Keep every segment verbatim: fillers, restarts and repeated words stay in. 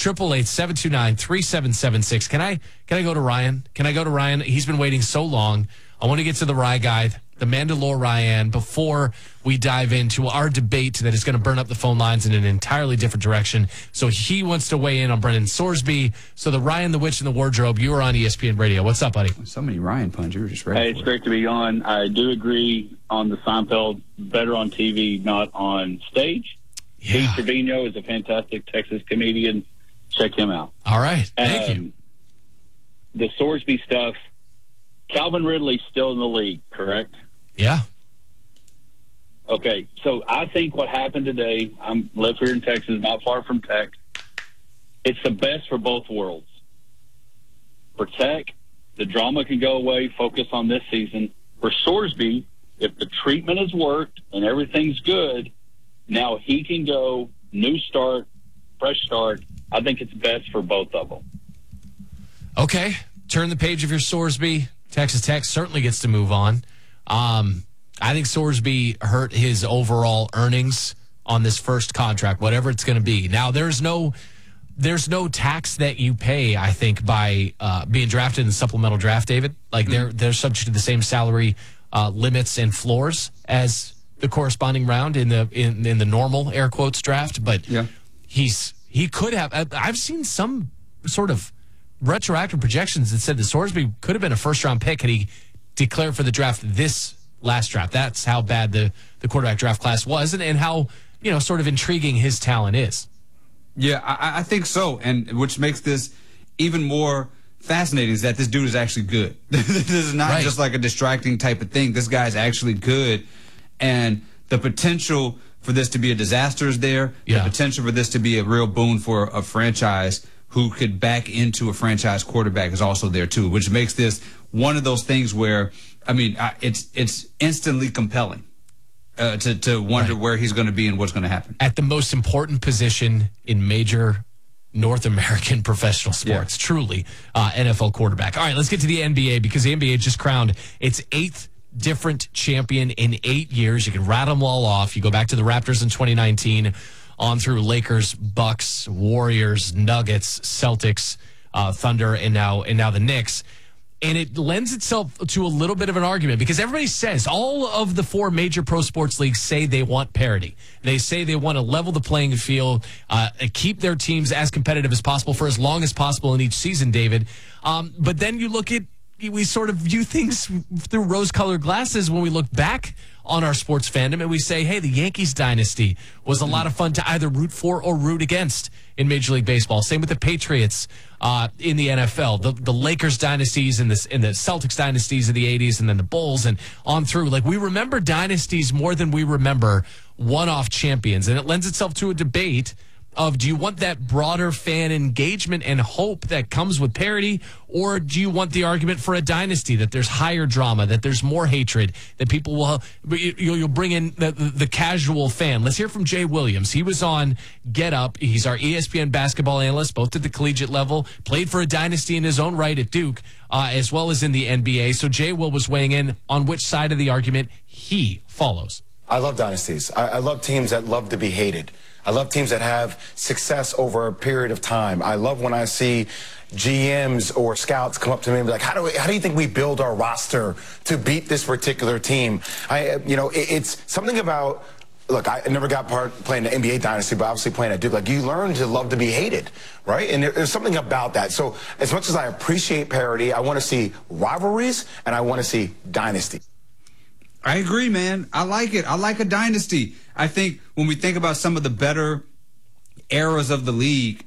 Triple eight seven two nine three seven seven six. Can I can I go to Ryan? Can I go to Ryan? He's been waiting so long. I want to get to the Rye guy, the Mandalore Ryan, before we dive into our debate that is going to burn up the phone lines in an entirely different direction. So he wants to weigh in on Brendan Sorsby. So the Ryan, the Witch, and the Wardrobe, you are on E S P N Radio. What's up, buddy? So many Ryan puns. You were just ready Hey, for it's it. great to be on. I do agree on the Seinfeld, better on T V, not on stage. Yeah. Pete Trevino is a fantastic Texas comedian. Check him out. All right. Thank Um, you. The Sorsby stuff, Calvin Ridley's still in the league, correct? Yeah. Okay, so I think what happened today, I live here in Texas, not far from Tech. It's the best for both worlds. For Tech, the drama can go away, focus on this season. For Sorsby, if the treatment has worked and everything's good, now he can go, new start, fresh start. I think it's best for both of them. Okay. Turn the page of your Sorsby. Texas Tech certainly gets to move on. Um, I think Sorsby hurt his overall earnings on this first contract, whatever it's going to be. Now, there's no there's no tax that you pay, I think, by uh, being drafted in the supplemental draft, David. Like, mm-hmm. they're, they're subject to the same salary uh, limits and floors as the corresponding round in the in, in the normal, air quotes, draft. But yeah. he's he could have. I've seen some sort of retroactive projections that said that Sorsby could have been a first-round pick had he declared for the draft this last draft. That's how bad the, the quarterback draft class was, and, and how, you know, sort of intriguing his talent is. Yeah, I, I think so, and which makes this even more fascinating is that this dude is actually good. This is not Right. just like a distracting type of thing. This guy's actually good, and the potential for this to be a disaster is there. Yeah. The potential for this to be a real boon for a franchise who could back into a franchise quarterback is also there too, which makes this one of those things where, I mean, I, it's it's instantly compelling uh, to to wonder Right. where he's going to be and what's going to happen. At the most important position in major North American professional sports, Yeah. truly, uh, N F L quarterback. All right, let's get to the N B A, because the N B A just crowned its eighth different champion in eight years. You can rattle them all off. You go back to the Raptors in twenty nineteen, on through Lakers, Bucks, Warriors, Nuggets, Celtics, uh, Thunder, and now and now the Knicks. And it lends itself to a little bit of an argument, because everybody says, all of the four major pro sports leagues say they want parity. They say they want to level the playing field, uh, keep their teams as competitive as possible for as long as possible in each season, David. Um, but then you look at, we sort of view things through rose-colored glasses when we look back on our sports fandom, and we say, hey, the Yankees dynasty was a lot of fun to either root for or root against in Major League Baseball. Same with the Patriots uh, in the N F L, the, the Lakers dynasties and the, and the Celtics dynasties of the eighties, and then the Bulls, and on through. Like, we remember dynasties more than we remember one-off champions, and it lends itself to a debate of, do you want that broader fan engagement and hope that comes with parity, or do you want the argument for a dynasty, that there's higher drama, that there's more hatred, that people will, you'll bring in the, the, the casual fan? Let's hear from Jay Williams. He was on Get Up. He's our E S P N basketball analyst, both at the collegiate level, played for a dynasty in his own right at Duke, uh, as well as in the N B A. So Jay Will was weighing in on which side of the argument he follows. I love dynasties. I, I love teams that love to be hated. I love teams that have success over a period of time. I love when I see G Ms or scouts come up to me and be like, how do we, how do you think we build our roster to beat this particular team? I, you know, it, it's something about, look, I never got part playing the N B A dynasty, but obviously playing at Duke, like, you learn to love to be hated, right? And there, there's something about that. So as much as I appreciate parity, I want to see rivalries and I want to see dynasty. I agree, man. I like it. I like a dynasty. I think when we think about some of the better eras of the league,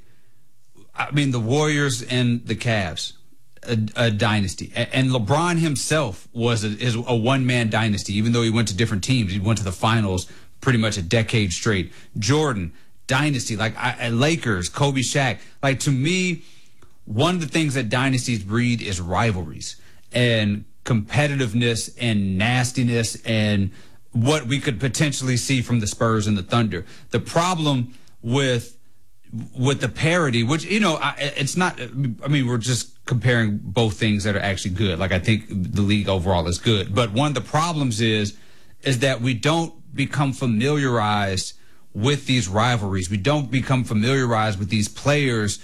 I mean, the Warriors and the Cavs, a, a dynasty. And LeBron himself was a, is a one-man dynasty, even though he went to different teams. He went to the finals pretty much a decade straight. Jordan, dynasty. Like I, Lakers, Kobe, Shaq. Like, to me, one of the things that dynasties breed is rivalries and competitiveness and nastiness and what we could potentially see from the Spurs and the Thunder. The problem with with the parity, which, you know, I, it's not, I mean, we're just comparing both things that are actually good. Like, I think the league overall is good. But one of the problems is, is that we don't become familiarized with these rivalries. We don't become familiarized with these players